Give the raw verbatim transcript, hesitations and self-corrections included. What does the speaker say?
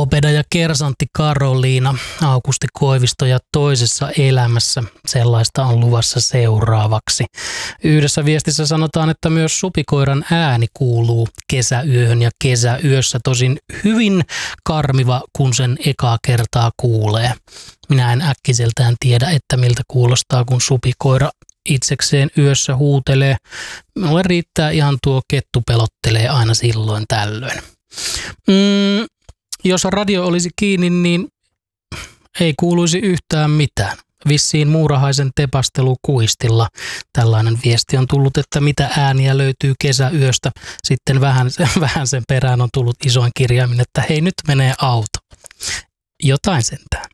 Popeda ja kersantti Karoliina, Aukusti Koivisto ja toisessa elämässä. Sellaista on luvassa seuraavaksi. Yhdessä viestissä sanotaan, että myös supikoiran ääni kuuluu kesäyöhön ja kesäyössä. Tosin hyvin karmiva, kun sen ekaa kertaa kuulee. Minä en äkkiseltään tiedä, että miltä kuulostaa, kun supikoira itsekseen yössä huutelee. Minulle riittää ihan tuo kettu pelottelee aina silloin tällöin. Mm, jos radio olisi kiinni, niin ei kuuluisi yhtään mitään. Vissiin muurahaisen tepastelu kuistilla. Tällainen viesti on tullut, että mitä ääniä löytyy kesäyöstä. Sitten vähän, vähän sen perään on tullut isoin kirjaimin, että hei, nyt menee auto. Jotain sentään.